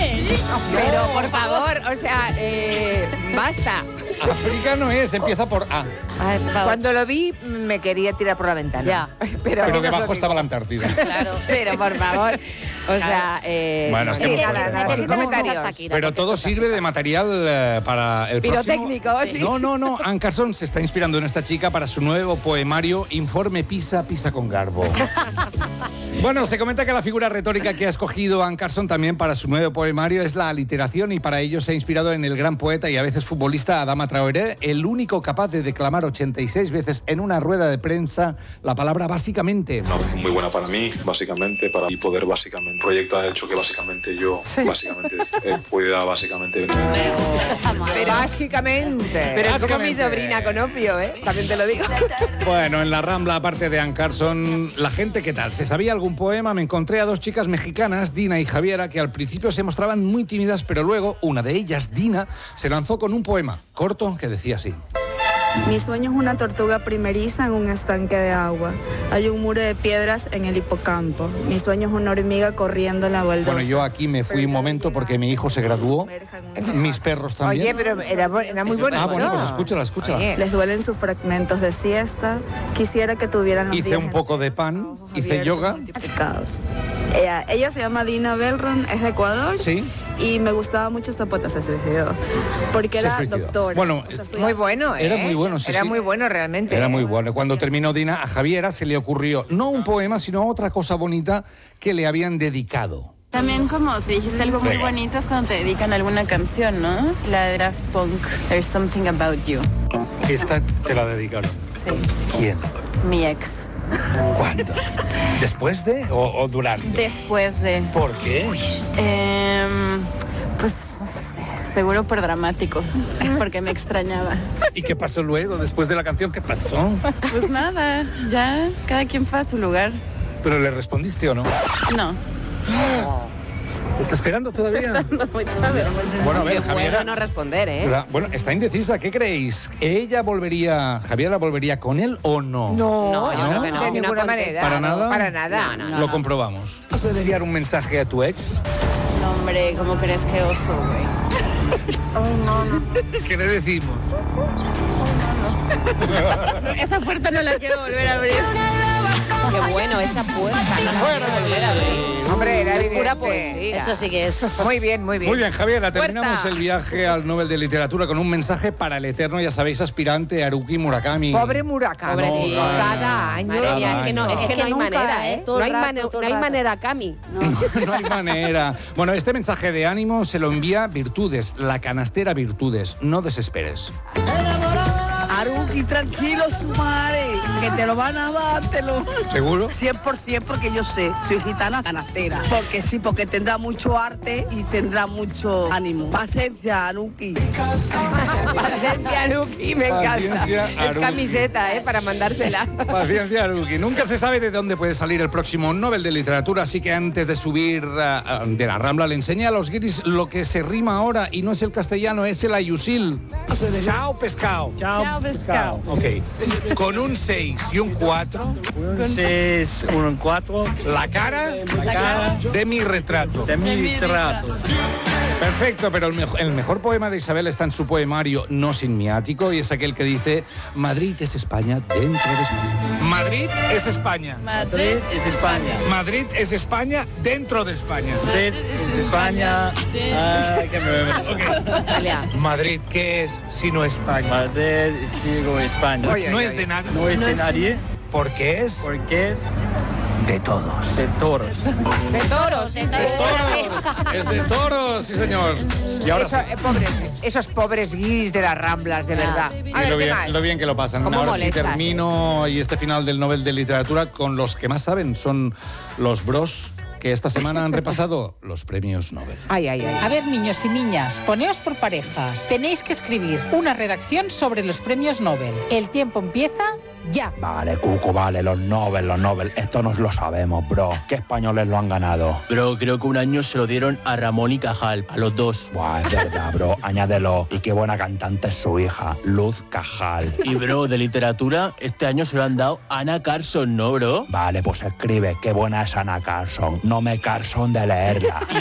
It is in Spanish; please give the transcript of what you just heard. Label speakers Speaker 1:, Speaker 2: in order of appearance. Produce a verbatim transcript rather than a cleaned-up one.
Speaker 1: bien.
Speaker 2: Pero, por favor, o sea, eh, basta.
Speaker 3: África no es, empieza por A.
Speaker 1: Ay, por favor.
Speaker 4: Cuando lo vi, me quería tirar por la ventana.
Speaker 1: Ya.
Speaker 4: Pero,
Speaker 3: Pero
Speaker 4: no
Speaker 3: debajo
Speaker 4: os lo
Speaker 3: estaba la
Speaker 4: digo.
Speaker 3: Antártida.
Speaker 1: Claro.
Speaker 2: Pero, por favor, o sea... Eh,
Speaker 3: Bueno, es que
Speaker 4: Sí,
Speaker 3: no
Speaker 4: nada,
Speaker 3: puede, no
Speaker 4: nada,
Speaker 3: puede.
Speaker 4: sin comentarios.
Speaker 1: Shakira,
Speaker 3: Pero
Speaker 1: porque
Speaker 3: todo
Speaker 1: toca.
Speaker 3: sirve de material eh, para el
Speaker 2: Pirotécnico,
Speaker 3: próximo...
Speaker 2: sí.
Speaker 3: No, no, no. Anne Carson se está inspirando en esta chica para su nuevo poemario Informe Pisa, Pisa con Garbo. Bueno, se comenta que la figura retórica que ha escogido Anne Carson también para su nuevo poemario es la aliteración, y para ello se ha inspirado en el gran poeta y a veces futbolista Adama Traoré, el único capaz de declamar ochenta y seis veces en una rueda de prensa la palabra básicamente.
Speaker 5: Una opción muy buena para mí, básicamente, para y poder básicamente. El proyecto ha hecho que básicamente yo, básicamente, eh, pueda básicamente.
Speaker 4: Pero básicamente.
Speaker 2: Pero es como mi
Speaker 3: Básicamente.
Speaker 2: sobrina con opio, ¿eh? También te lo digo.
Speaker 3: Bueno, en la Rambla, aparte de Anne Carson, la gente, ¿qué tal? ¿Se sabía algún poema? Me encontré a dos chicas mexicanas, Dina y Javiera, que al principio se mostraban muy tímidas, pero luego una de ellas, Dina, se lanzó con un poema corto que decía así.
Speaker 6: Mi sueño es una tortuga primeriza en un estanque de agua. Hay un muro de piedras en el hipocampo. Mi sueño es una hormiga corriendo en la baldosa.
Speaker 3: Bueno, yo aquí me fui un momento porque mi hijo se graduó, mis perros también.
Speaker 4: Oye, pero era, bu- era muy bonito.
Speaker 3: Ah, bueno, pues escúchala, escúchala.
Speaker 4: Oye.
Speaker 6: Les duelen sus fragmentos de siesta. Quisiera que tuvieran los
Speaker 3: Hice
Speaker 6: días
Speaker 3: un poco de pan,
Speaker 6: ojos
Speaker 3: hice
Speaker 6: abiertos,
Speaker 3: yoga.
Speaker 6: multiplicados. Ella, ella se llama Dina Belron, es de Ecuador.
Speaker 3: Sí.
Speaker 6: Y me gustaba mucho esta poeta, se suicidó. Porque
Speaker 3: Se
Speaker 6: era
Speaker 3: suicidó.
Speaker 6: doctora.
Speaker 3: Bueno,
Speaker 6: O sea, soy-
Speaker 4: Muy bueno, ¿eh?
Speaker 3: Era muy bueno, sí,
Speaker 4: Era
Speaker 3: sí.
Speaker 4: muy bueno realmente.
Speaker 3: Era muy bueno. Cuando terminó Dina, a Javiera se le ocurrió no un poema, sino otra cosa bonita que le habían dedicado.
Speaker 7: También como si dijiste algo muy
Speaker 3: Venga.
Speaker 7: bonito es cuando te dedican alguna canción, ¿no? La de Daft Punk, There's Something About You.
Speaker 3: Esta te la dedicaron.
Speaker 7: Sí,
Speaker 3: ¿Quién?
Speaker 7: mi ex.
Speaker 3: ¿Cuándo? ¿Después de o, o durante?
Speaker 7: Después de...
Speaker 3: ¿Por qué?
Speaker 7: em, pues, no sé, seguro por dramático, porque me extrañaba.
Speaker 3: ¿Y qué pasó luego, después de la canción? ¿Qué pasó?
Speaker 7: Pues nada, ya, cada quien fue a su lugar.
Speaker 3: ¿Pero le respondiste o no?
Speaker 7: No.
Speaker 3: ¿Te está esperando todavía? Bueno, a
Speaker 2: Qué
Speaker 3: ver, Javiera.
Speaker 2: bueno no responder, ¿eh?
Speaker 3: ¿Verdad? Bueno, está indecisa. ¿Qué creéis? ¿Ella volvería, Javiera volvería con él o no?
Speaker 4: No,
Speaker 2: No, yo creo que no.
Speaker 4: de
Speaker 2: Si no
Speaker 4: ninguna
Speaker 2: ha
Speaker 4: manera.
Speaker 3: ¿Para nada?
Speaker 4: Para nada.
Speaker 2: No, no,
Speaker 3: Lo comprobamos. ¿Vas a enviar un mensaje a tu ex?
Speaker 7: No, hombre, ¿cómo crees que oso, güey? Ay, no, no.
Speaker 3: ¿Qué le decimos?
Speaker 7: Esa puerta no la quiero volver a abrir.
Speaker 2: Qué bueno, esa puerta. No la
Speaker 3: Fuera.
Speaker 2: quiero volver a abrir.
Speaker 4: Hombre, era
Speaker 2: Es pura
Speaker 4: evidente.
Speaker 2: poesía.
Speaker 1: Eso sí que es.
Speaker 4: Muy bien, muy bien.
Speaker 3: Muy bien, Javiera,
Speaker 2: Puerta.
Speaker 3: terminamos el viaje al Nobel de Literatura con un mensaje para el eterno, ya sabéis, aspirante Haruki Murakami.
Speaker 4: Pobre Murakami.
Speaker 2: Pobre
Speaker 3: No,
Speaker 2: tío.
Speaker 4: Cada año.
Speaker 2: Madre mía, es que no, es que
Speaker 1: Es que
Speaker 2: no hay
Speaker 1: nunca,
Speaker 2: manera,
Speaker 1: ¿eh?
Speaker 2: ¿eh?
Speaker 1: Todo
Speaker 2: No
Speaker 1: el
Speaker 2: hay,
Speaker 1: rato,
Speaker 2: mane-
Speaker 1: todo el
Speaker 2: no hay
Speaker 1: rato.
Speaker 2: manera, Cami.
Speaker 3: No hay manera. Bueno, este mensaje de ánimo se lo envía Virtudes, la canastera Virtudes. No desesperes.
Speaker 8: Haruki, tranquilo, su madre, que te lo van a dar, te lo...
Speaker 3: ¿Seguro?
Speaker 8: cien por ciento porque yo sé, soy gitana canastera. Porque sí, porque tendrá mucho arte y tendrá mucho ánimo. Paciencia, Haruki.
Speaker 2: Paciencia, Luki, me encanta.
Speaker 3: Paciencia,
Speaker 2: Es
Speaker 3: Haruki.
Speaker 2: camiseta, ¿eh? Para mandársela.
Speaker 3: Paciencia, Haruki. Nunca se sabe de dónde puede salir el próximo Nobel de Literatura, así que antes de subir uh, de la Rambla le enseñé a los guiris lo que se rima ahora, y no es el castellano, es el ayusil. Chao, pescado.
Speaker 7: Chao, pescado.
Speaker 3: Ok. Con un seis y un cuatro,
Speaker 9: seis, uno, cuatro,
Speaker 3: la cara,
Speaker 9: la cara
Speaker 3: de mi retrato.
Speaker 9: de mi retrato.
Speaker 3: Perfecto, pero el, mejo- el mejor poema de Isabel está en su poemario No sin mi ático, y es aquel que dice: Madrid es España dentro de España. Madrid es España.
Speaker 9: Madrid es España.
Speaker 3: Madrid es España dentro de España.
Speaker 9: Madrid es España. Ah, que me...
Speaker 2: Dalia.
Speaker 3: Madrid, ¿qué es si no España?
Speaker 9: Madrid sigo España.
Speaker 4: Oye,
Speaker 3: No
Speaker 4: oye,
Speaker 3: es de nada.
Speaker 9: No es de nadie
Speaker 3: porque es
Speaker 9: porque es
Speaker 3: de todos.
Speaker 9: de toros.
Speaker 2: De toros, de
Speaker 3: Toros. Es de toros, sí señor. Y ahora
Speaker 4: Eso,
Speaker 3: sí.
Speaker 4: eh, pobres, esos pobres guiris de las Ramblas, de verdad.
Speaker 3: Y
Speaker 4: A ver,
Speaker 3: lo
Speaker 4: ¿qué
Speaker 3: bien,
Speaker 4: más?
Speaker 3: lo bien que lo pasan.
Speaker 2: ¿Cómo
Speaker 3: Ahora sí
Speaker 2: molestas?
Speaker 3: termino y este final del Nobel de Literatura con los que más saben. Son los bros que esta semana han repasado los premios Nobel.
Speaker 4: Ay, ay, ay.
Speaker 10: A ver, niños y niñas, poneos por parejas. Tenéis que escribir una redacción sobre los premios Nobel. El tiempo empieza ya.
Speaker 11: Vale, Cuco, vale, los Nobel, los Nobel. Esto nos lo sabemos, bro. ¿Qué españoles lo han ganado?
Speaker 12: Bro, creo que un año se lo dieron a Ramón y Cajal, a los dos.
Speaker 11: Buah, es verdad, bro. Añádelo. Y qué buena cantante es su hija, Luz Cajal.
Speaker 12: Y bro, de literatura, este año se lo han dado a Anna Carson, ¿no, bro?
Speaker 11: Vale, pues escribe. Qué buena es Anna Carson. No me Carson de leerla.